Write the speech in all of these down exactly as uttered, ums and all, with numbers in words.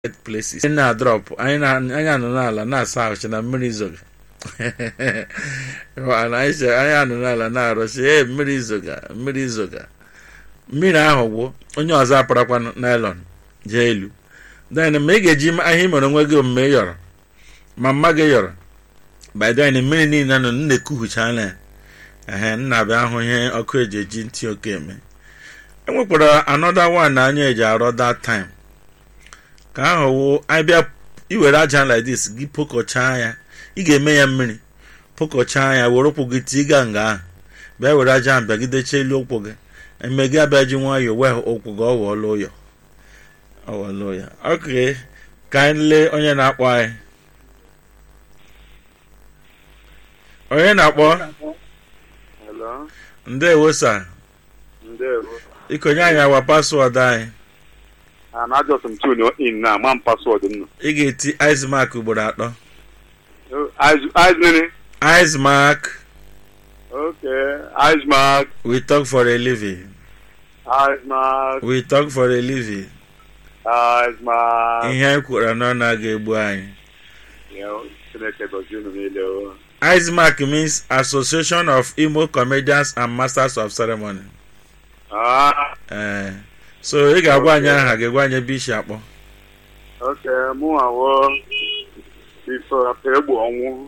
places na drop anya anya no n'ala na asa na mmiri zoga wa na ise anya no n'ala na arọsi e mmiri zoga mmiri zoga mmiri ahụ gwo onye ọzọ aparakwa nylon je elu then me geji ahị mere onwe gị omume yọrọ ma mma gị yọrọ by then mmiri niile nọ na-ekuhucha na ehe nna bịa ahụ ihe ọkụ ejeji ntị oke eme enwekwara another one na anya eji arọ that time ka ahụ abịa iwere aja like this gị pokocha ya ị ga-eme ya mmiri pokocha ya were ụkwụ gị tiga nga ahụ bịa were aja bịa gidecha elu ụkwụ gị eme gị abịa ji nwayọọ wee ụkwụ gị ọwụọla ụyọ ọwụọla ụyọ okay kindly onye na-akpọ anyị onye na-akpọ hello ndewo sir ndewo ikonye anyị awa password anyị and I just tune in now man password no ị ga-eti ice mark ugboro atọ ice ice mini ice mark okay ice mark we talk for a living ice mark we talk for a living ice mark ihe anyị kwuru na ọ na-aga egbu anyị ice mark means Association of Imo Comedians and Masters of Ceremony. ah uh, so ị ga-agwa anyị aha ga-egwa anyị ebe isi akpọ okay mụ awo ifo apegbu ọnwụ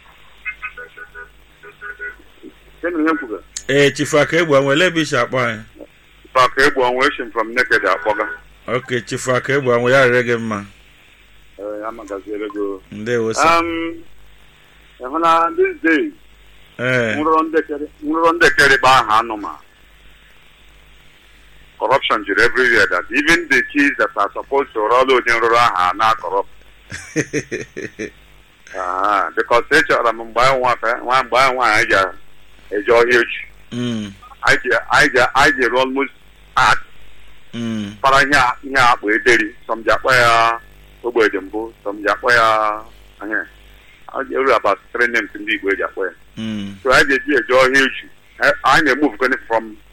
kenu ihe kwuga ee chifu aka egbu onwe ebe isi akpọ anyị ifo apegbu ọnwụ eshim from naked akpọga okay chifu aka egbu onwe ya rere gị mma eh ya magaziere go ndewo sir um ehuna these days eh nrọ ndekere nrọ ndekere ba ha anụma corruption is everywhere that even the kids that are supposed to roll on your are not corrupt. Ah, because they are among by one one by one I just enjoy huge. Mm. I just I just I just almost act. Mm. Paranya nya we daily some Japaya over jumbo some Japaya I just about three names in the way Japaya. Mm. So I just enjoy huge. I I move going from